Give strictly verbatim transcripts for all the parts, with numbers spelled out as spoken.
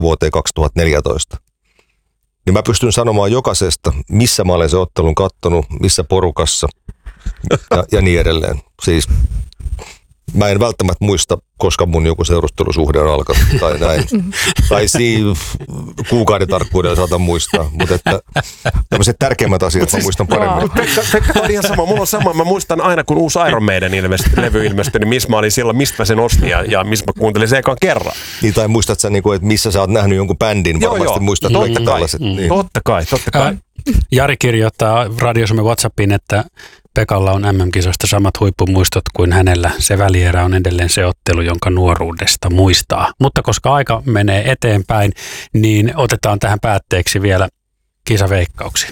vuoteen kaksituhattaneljätoista. Niin mä pystyn sanomaan jokaisesta, missä mä olen se ottelun kattonut, missä porukassa ja, ja niin edelleen. Siis mä en välttämättä muista, koska mun joku seurustelusuhde on alkanut tai näin. Tai siinä kuukauden tarkkuudella saatan muistaa. Mutta että tämmöiset tärkeimmät asiat siis, mä muistan paremmin. Pekka, Pekka on ihan sama. Mulla on sama. Mä muistan aina, kun uusi Iron Maiden ilmestyi, levy ilmestyi, niin missä mä olin silloin, mistä mä sen ostin ja, ja missä mä kuuntelin sen ekan kerran. Niin, tai muistat sä, niin kuin, että missä sä oot nähnyt jonkun bändin, joo, varmasti joo. muistat Totta kaikki tällaiset. Mm. Niin. Totta kai, totta kai. Jari kirjoittaa Radio Suomen WhatsAppiin, että Pekalla on M M-kisoista samat huippumuistot kuin hänellä. Se välierä on edelleen se ottelu, jonka nuoruudesta muistaa. Mutta koska aika menee eteenpäin, niin otetaan tähän päätteeksi vielä kisaveikkauksi.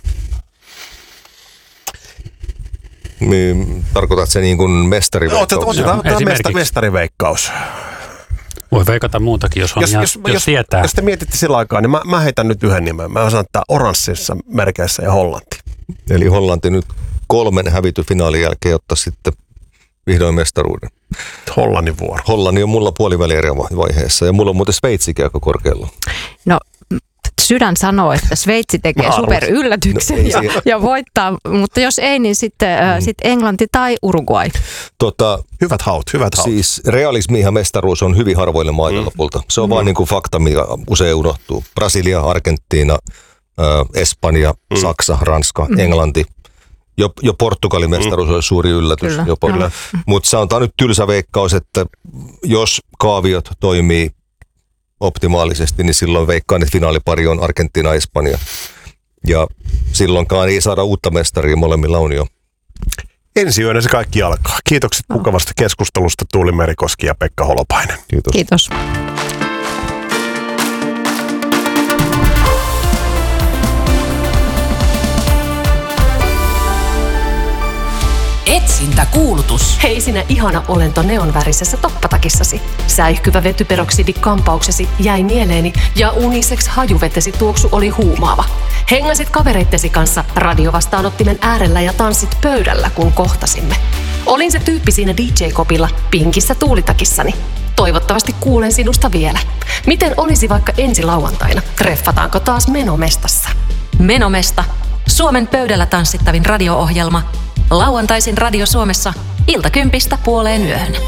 Niin, tarkoitat se niin kuin mestariveikkaus? Otetaan, otetaan mesta, mestariveikkaus. Voi veikata muutakin, jos, on jos, ihan, jos, jos, jos tietää. Jos te mietitte sillä aikaa, niin mä, mä heitän nyt yhden nimen. Mä sanon, että oranssissa merkeissä ja Hollanti. Eli Hollanti nyt kolmen hävityn finaalin jälkeen ottaa sitten vihdoin mestaruuden. Hollannin vuoro. Hollanti on mulla puolivälierä vaiheessa ja mulla on muuten Sveitsikin aika korkealla. No sydän sanoo, että Sveitsi tekee superyllätyksen no, ja, ja voittaa, mutta jos ei, niin sitten mm. äh, sit Englanti tai Uruguay. Tota, hyvät haut, hyvät haut. Siis realismi ja mestaruus on hyvin harvoille maille mm. lopulta. Se on mm. vaan niin kuin fakta, mikä usein unohtuu. Brasilia, Argentiina, äh, Espanja, mm. Saksa, Ranska, mm. Englanti. Jo, jo Portugalin mestaruus mm. oli suuri yllätys. Kyllä. Mutta sanotaan nyt tylsä veikkaus, että jos kaaviot toimii optimaalisesti, niin silloin veikkaan, että finaalipari on Argentiina-Espanja. Ja silloinkaan ei saada uutta mestaria, molemmilla on jo. Ensi yönä se kaikki alkaa. Kiitokset no. mukavasta keskustelusta Tuuli Merikoski ja Pekka Holopainen. Kiitos. Kiitos. Etsintäkuulutus. Hei sinä ihana olento neonvärisessä toppatakissasi. Säihkyvä vetyperoksidi-kampauksesi jäi mieleeni ja unisex hajuvetesi tuoksu oli huumaava. Hengasit kavereittesi kanssa radiovastaanottimen äärellä ja tanssit pöydällä, kun kohtasimme. Olin se tyyppi siinä D J-kopilla pinkissä tuulitakissani. Toivottavasti kuulen sinusta vielä. Miten olisi vaikka ensi lauantaina? Treffataanko taas Menomestassa? Menomesta. Suomen pöydällä tanssittavin radio-ohjelma. Lauantaisin Radio Suomessa iltakympistä puoleen yöhön.